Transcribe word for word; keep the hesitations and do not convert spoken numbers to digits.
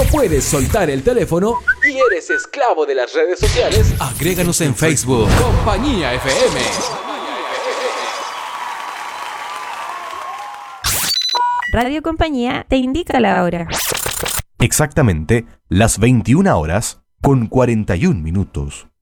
no puedes soltar el teléfono y eres esclavo de las redes sociales, agréganos en Facebook. Compañía F M. Radio Compañía te indica la hora. Exactamente las veintiuna horas con cuarenta y un minutos.